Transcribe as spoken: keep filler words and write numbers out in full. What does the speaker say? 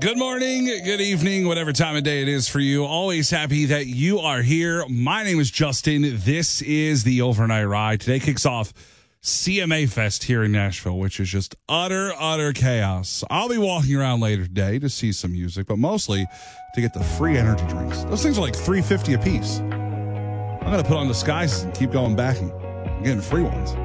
Good morning, good evening, whatever time of day it is for you. Always happy that you are here. My name is Justin. This is the Overnight Ride. Today kicks off C M A Fest here in Nashville, which is just utter, utter chaos. I'll be walking around later today to see some music, but mostly to get the free energy drinks. Those things are like three dollars and fifty cents a piece. I'm going to put on disguises and keep going back and getting free ones.